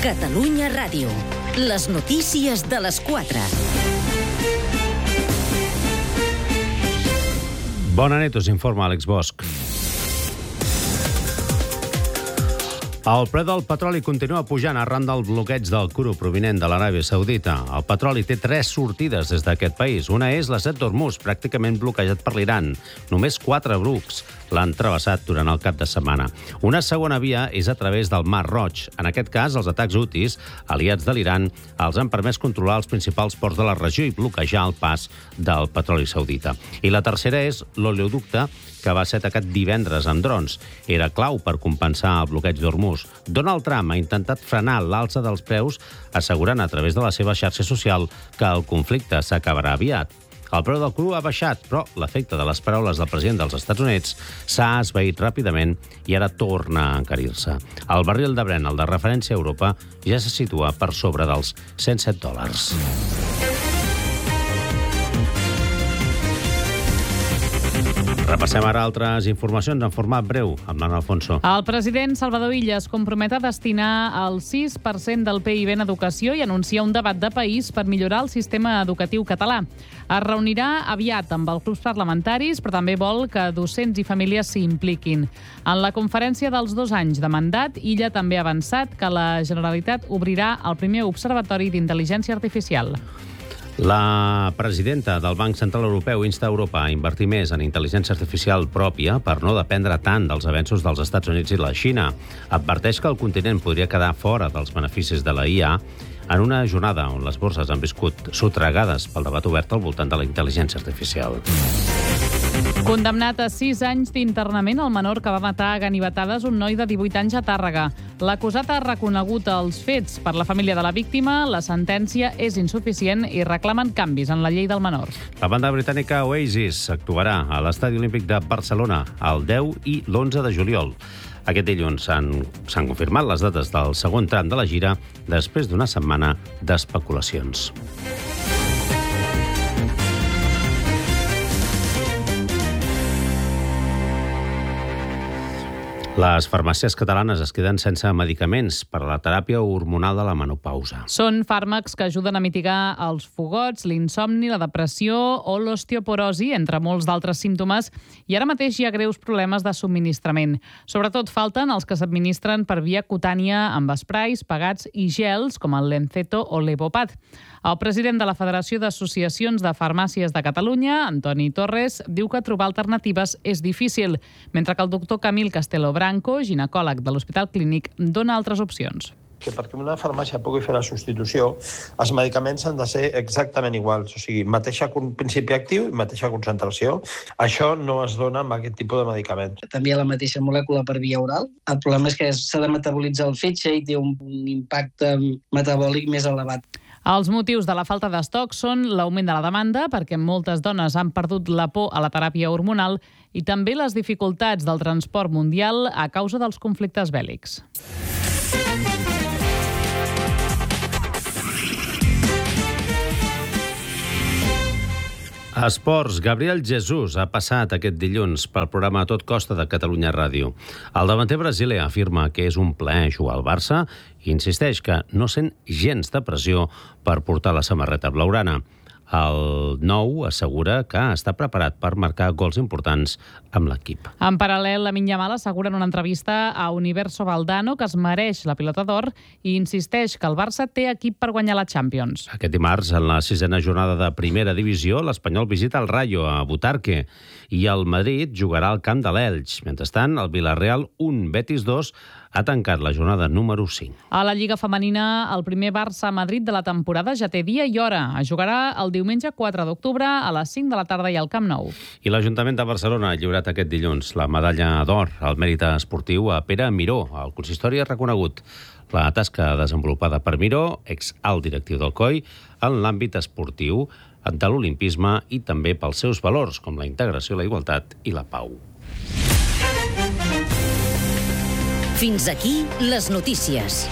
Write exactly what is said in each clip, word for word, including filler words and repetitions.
Catalunya Ràdio. Les notícies de les quatre. Bona nit, us informa Àlex Bosch. El preu del petroli continua pujant arran del bloqueig del cru provinent de l'Aràbia Saudita. El petroli té tres sortides des d'aquest país. Una és l'Estret d'Hormuz, pràcticament bloquejat per l'Iran. Només quatre bucs l'han travessat durant el cap de setmana. Una segona via és a través del Mar Roig. En aquest cas, els atacs hutis, aliats de l'Iran, els han permès controlar els principals ports de la regió i bloquejar el pas del petroli saudita. I la tercera és l'oleoducte, que va ser atacat divendres amb drons. Era clau per compensar el bloqueig d'Hormuz. Donald Trump ha intentat frenar l'alça dels preus, assegurant a través de la seva xarxa social que el conflicte s'acabarà aviat. El preu del cru ha baixat, però l'efecte de les paraules del president dels Estats Units s'ha esvaït ràpidament i ara torna a encarir-se. El barril de Brent, el de referència a Europa, ja se situa per sobre dels cent set dòlars. Repassem ara altres informacions en format breu amb l'Anna Alfonso. El president Salvador Illa es compromet a destinar el sis per cent del P I B en educació i anuncia un debat de país per millorar el sistema educatiu català. Es reunirà aviat amb els grups parlamentaris, però també vol que docents i famílies s'hi impliquin. En la conferència dels dos anys de mandat, Illa també ha avançat que la Generalitat obrirà el primer observatori d'intel·ligència artificial. La presidenta del Banc Central Europeu insta a Europa a invertir més en intel·ligència artificial pròpia per no dependre tant dels avenços dels Estats Units i la Xina. Adverteix que el continent podria quedar fora dels beneficis de la I A en una jornada on les borses han viscut sotragades pel debat obert al voltant de la intel·ligència artificial. Condemnat a sis anys d'internament el menor que va matar a ganivetades un noi de divuit anys a Tàrrega. L'acusat ha reconegut els fets. Per la família de la víctima, la sentència és insuficient i reclamen canvis en la llei del menor. La banda britànica Oasis actuarà a l'Estadi Olímpic de Barcelona el deu i l'onze de juliol. Aquest dilluns s'han confirmat les dates del segon tram de la gira després d'una setmana d'especulacions. Les farmàcies catalanes es queden sense medicaments per a la teràpia hormonal de la menopausa. Són fàrmacs que ajuden a mitigar els fogots, l'insomni, la depressió o l'osteoporosi, entre molts d'altres símptomes, i ara mateix hi ha greus problemes de subministrament. Sobretot falten els que s'administren per via cutània amb esprais, pegats i gels, com el Lenceto o l'Evopat. El president de la Federació d'Associacions de Farmàcies de Catalunya, Antoni Torres, diu que trobar alternatives és difícil, mentre que el doctor Camil Castelo Branco, ginecòleg de l'Hospital Clínic, dona altres opcions. Que perquè una farmàcia pugui fer la substitució, els medicaments han de ser exactament iguals, o sigui, mateixa principi actiu i mateixa concentració. Això no es dona amb aquest tipus de medicaments. També hi ha la mateixa molècula per via oral. El problema és que s'ha de metabolitzar el fetge i té un impacte metabòlic més elevat. Els motius de la falta d'estoc són l'augment de la demanda, perquè moltes dones han perdut la por a la teràpia hormonal, i també les dificultats del transport mundial a causa dels conflictes bèl·lics. Esports. Gabriel Jesus ha passat aquest dilluns pel programa A Tot Costa de Catalunya Ràdio. El davanter brasiler afirma que és un plaer jugar al Barça i insisteix que no sent gens de pressió per portar la samarreta blaugrana. El nou assegura que està preparat per marcar gols importants amb l'equip. En paral·lel, Lamine Yamal assegura en una entrevista a Universo Valdano que es mereix la pilota d'or i insisteix que el Barça té equip per guanyar la Champions. Aquest dimarts, en la sisena jornada de Primera Divisió, l'Espanyol visita el Rayo a Butarque i el Madrid jugarà al camp de l'Elx. Mentrestant, el Villarreal un, Betis dos, ha tancat la jornada número cinc. A la Lliga Femenina, el primer Barça-Madrid de la temporada ja té dia i hora. Es jugarà el diumenge quatre d'octubre a les cinc de la tarda i al Camp Nou. I l'Ajuntament de Barcelona ha lliurat aquest dilluns la medalla d'or al mèrit esportiu a Pere Miró. El consistori ha reconegut la tasca desenvolupada per Miró, ex-alt directiu del C O I, en l'àmbit esportiu, de l'olimpisme i també pels seus valors, com la integració, la igualtat i la pau. Fins aquí les notícies.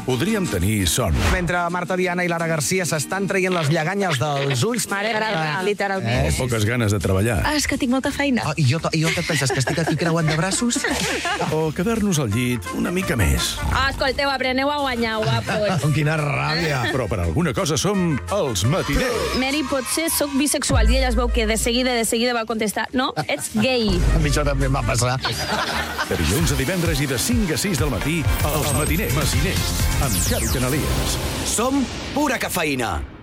podríem tenir son. Mentre Marta Diana i Lara Garcia s'estan traient les lleganyes dels ulls... Mare grava, literalment. O poques ganes de treballar. Ah, és que tinc molta feina. Oh, I jo, i jo què et penses, que estic aquí creuant de braços? O quedar-nos al llit una mica més. Ah, escolteu, apreneu a guanyar, guapos. Amb quina ràbia. Però per alguna cosa som els matiners. Mary, potser sóc bisexual. I ella es veu que de seguida, de seguida va contestar no, ets gay. A mi això també em va passar. De dilluns a divendres i de cinc a sis del matí, els matiners. Maciners, amb Xavi Canalies. Som pura cafeïna.